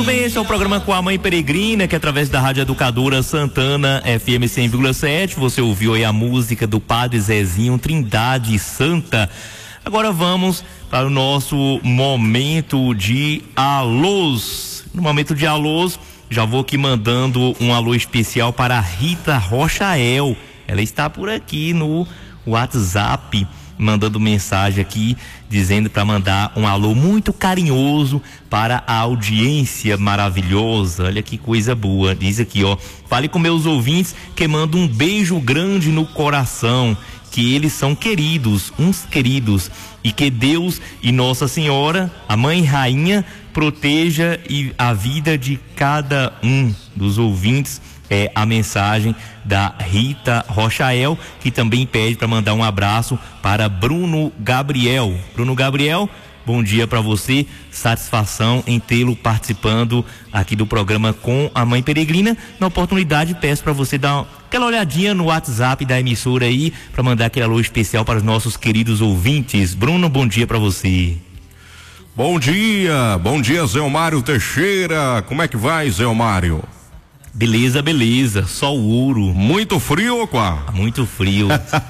Bem, esse é o programa Com a Mãe Peregrina, que através da Rádio Educadora Santana FM 100,7, você ouviu aí a música do Padre Zezinho, Trindade Santa. Agora vamos para o nosso momento de alôs. No momento de alôs, já vou aqui mandando um alô especial para a Rita Rochael. Ela está por aqui no WhatsApp, mandando mensagem aqui, dizendo para mandar um alô muito carinhoso para a audiência maravilhosa. Olha que coisa boa. Diz aqui, ó: fale com meus ouvintes que mando um beijo grande no coração, que eles são queridos, uns queridos, e que Deus e Nossa Senhora, a Mãe Rainha, proteja a vida de cada um dos ouvintes. É a mensagem da Rita Rochael, que também pede para mandar um abraço para Bruno Gabriel. Bruno Gabriel, bom dia para você, satisfação em tê-lo participando aqui do programa Com a Mãe Peregrina. Na oportunidade, peço para você dar aquela olhadinha no WhatsApp da emissora aí, para mandar aquele alô especial para os nossos queridos ouvintes. Bruno, bom dia para você. Bom dia Zé Mário Teixeira, como é que vai, Zé Mário? Beleza, beleza, só o ouro. Muito frio ou quá? Muito frio.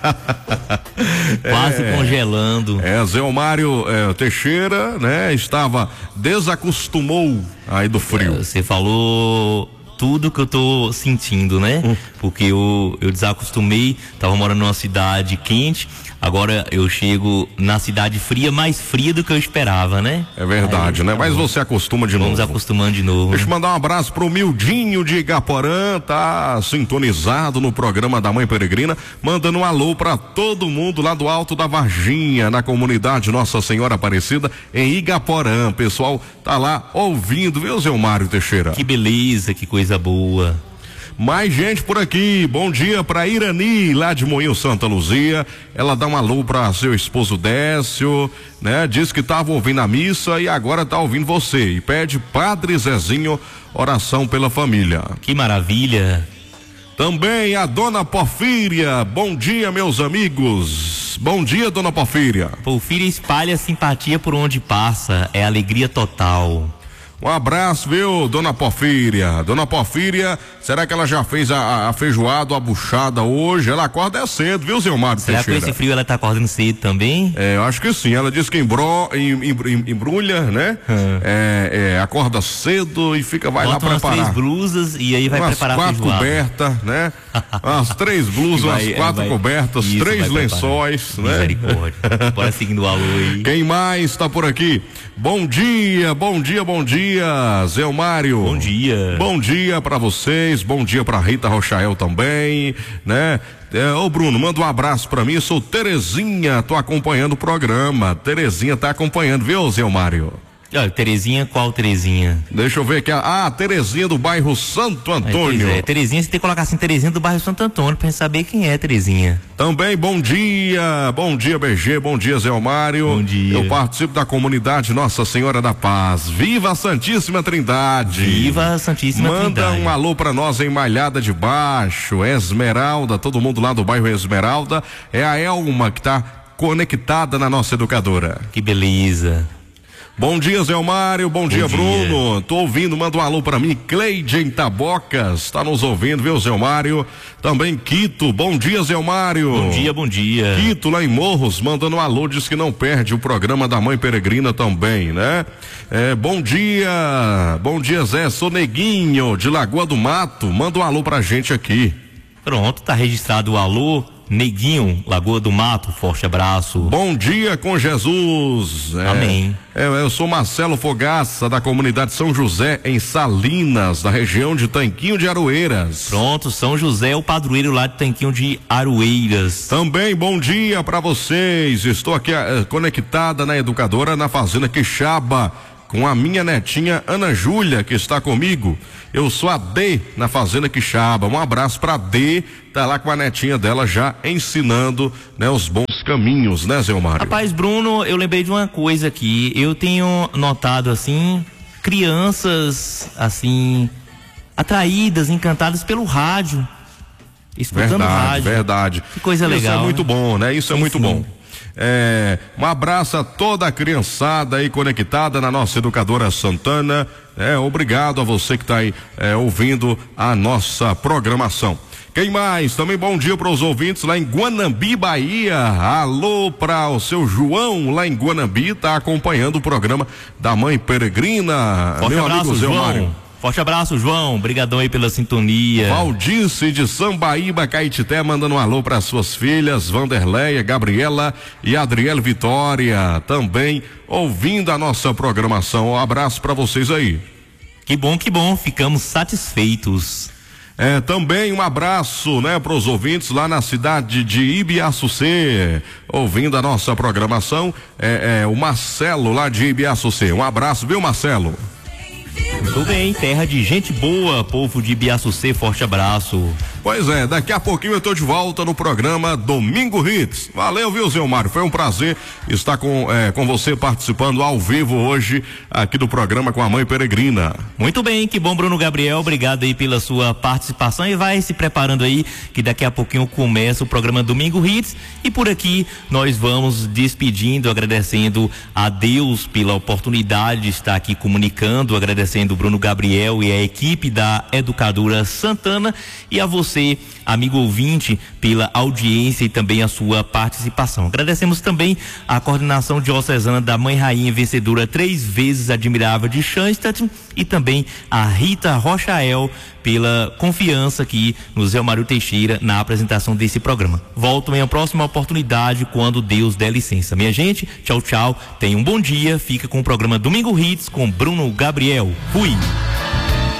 Quase congelando. Zé Mário Teixeira, né, desacostumou aí do frio. Você falou tudo que eu tô sentindo, né? Porque eu desacostumei, tava morando numa cidade quente, agora eu chego na cidade fria, mais fria do que eu esperava, né? É verdade, né? Mas você acostuma de novo. Vamos acostumando de novo. Deixa eu mandar um abraço pro Mildinho de Igaporã, tá sintonizado no programa da Mãe Peregrina, mandando um alô pra todo mundo lá do Alto da Varginha, na comunidade Nossa Senhora Aparecida, em Igaporã. Pessoal tá lá ouvindo, viu, Zé Mário Teixeira? Que beleza, que coisa boa. Mais gente por aqui, bom dia pra Irani, lá de Moinho Santa Luzia. Ela dá um alô pra seu esposo Décio, né? Diz que tava ouvindo a missa e agora tá ouvindo você. E pede Padre Zezinho, oração pela família. Que maravilha. Também a dona Porfíria, bom dia, meus amigos. Bom dia, dona Porfíria. Porfíria espalha simpatia por onde passa, é alegria total. Um abraço, viu, dona Porfíria? Dona Porfíria, será que ela já fez a feijoada, a buchada hoje? Ela acorda cedo, viu, Zé Mário Teixeira? Será que com esse frio ela tá acordando cedo também? Eu acho que sim. Ela diz que embrulha, né? Acorda cedo e vai lá preparar. Umas 3 blusas e aí vai preparar a feijoada. 4 cobertas, né? Umas 3 blusas, umas 4 cobertas, 3 lençóis, né? Misericórdia. Bora seguindo o alô aí. Quem mais tá por aqui? Bom dia, Zé Mário. Bom dia. Bom dia pra vocês, bom dia pra Rita Rochael também, né? Ô Bruno, manda um abraço pra mim, eu sou Terezinha, tô acompanhando o programa. Terezinha tá acompanhando, viu, Zé Mário? Olha, Terezinha, qual Terezinha? Deixa eu ver aqui, Terezinha do bairro Santo Antônio. Terezinha, você tem que colocar assim, Terezinha do bairro Santo Antônio, pra gente saber quem é Terezinha. Também bom dia BG, bom dia Zé Mário. Bom dia. Eu participo da comunidade Nossa Senhora da Paz. Viva a Santíssima Trindade. Viva a Santíssima Trindade. Manda um alô pra nós em Malhada de Baixo, Esmeralda, todo mundo lá do bairro Esmeralda. É a Elma que tá conectada na nossa educadora. Que beleza. Bom dia, Zé Mário, bom dia, Bruno. Tô ouvindo, manda um alô pra mim. Cleide em Tabocas, tá nos ouvindo, viu, Zé Mário? Também Quito, bom dia, Zé Mário. Bom dia. Quito, lá em Morros, mandando um alô, diz que não perde o programa da Mãe Peregrina também, né? Bom dia, Zé, sou Neguinho, de Lagoa do Mato, manda um alô pra gente aqui. Pronto, tá registrado o alô. Neguinho, Lagoa do Mato, forte abraço. Bom dia com Jesus. Amém. Eu sou Marcelo Fogaça, da comunidade São José, em Salinas, da região de Tanquinho de Aroeiras. Pronto, São José, o padroeiro lá de Tanquinho de Aroeiras. Também bom dia para vocês. Estou aqui conectada na educadora na Fazenda Quixaba, com a minha netinha Ana Júlia, que está comigo. Eu sou a D na Fazenda Quixaba. Um abraço pra D, tá lá com a netinha dela já ensinando, né, os bons caminhos, né, Zé Mário? Rapaz, Bruno, eu lembrei de uma coisa aqui. Eu tenho notado assim, crianças assim, atraídas, encantadas pelo rádio. Escutando rádio. Verdade. Que coisa legal. Isso é muito bom, né? Isso é muito bom. Um abraço a toda a criançada aí conectada na nossa Educadora Santana. Obrigado a você que está aí ouvindo a nossa programação. Quem mais? Também bom dia para os ouvintes lá em Guanambi, Bahia. Alô para o seu João lá em Guanambi, tá acompanhando o programa da Mãe Peregrina. Forte Meu abraço, amigo Zé João. Mário. Forte abraço, João. Obrigadão aí pela sintonia. Valdice de Sambaíba, Caetité, mandando um alô para suas filhas, Vanderleia, Gabriela e Adriele Vitória, também ouvindo a nossa programação. Um abraço para vocês aí. Que bom, ficamos satisfeitos. Também um abraço, para os ouvintes lá na cidade de Ibiaçucê, ouvindo a nossa programação, o Marcelo lá de Ibiaçucê. Um abraço, viu, Marcelo? Tudo bem, terra de gente boa, povo de Ibiaçucê, forte abraço. Pois é, daqui a pouquinho eu tô de volta no programa Domingo Hits. Valeu, viu, Zé Mário? Foi um prazer estar com você participando ao vivo hoje aqui do programa com a Mãe Peregrina. Muito bem, que bom, Bruno Gabriel, obrigado aí pela sua participação e vai se preparando aí que daqui a pouquinho começa o programa Domingo Hits e por aqui nós vamos despedindo, agradecendo a Deus pela oportunidade de estar aqui comunicando, agradecendo o Bruno Gabriel e a equipe da Educadora Santana e a você, amigo ouvinte, pela audiência e também a sua participação. Agradecemos também a coordenação diocesana da Mãe Rainha Vencedora 3 vezes admirável de Schanstatt e também a Rita Rochael pela confiança aqui no Zé Mário Teixeira na apresentação desse programa. Volto em a próxima oportunidade quando Deus der licença. Minha gente, tchau, tchau. Tenha um bom dia. Fica com o programa Domingo Hits com Bruno Gabriel. Fui!